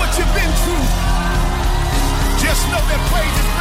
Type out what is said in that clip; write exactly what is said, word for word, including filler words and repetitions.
what you've been through, just know that praise is